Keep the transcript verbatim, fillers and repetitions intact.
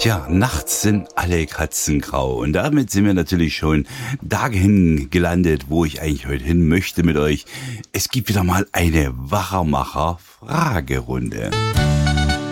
Tja, nachts sind alle Katzen grau und damit sind wir natürlich schon dahin gelandet, wo ich eigentlich heute hin möchte mit euch. Es gibt wieder mal eine Wachermacher-Fragerunde.